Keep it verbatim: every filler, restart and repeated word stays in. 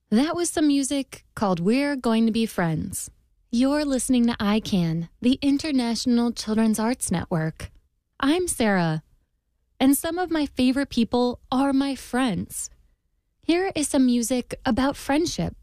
That was some music called We're Going to Be Friends. You're listening to I CAN, the International Children's Arts Network. I'm Sarah, and some of my favorite people are my friends. Here is some music about friendship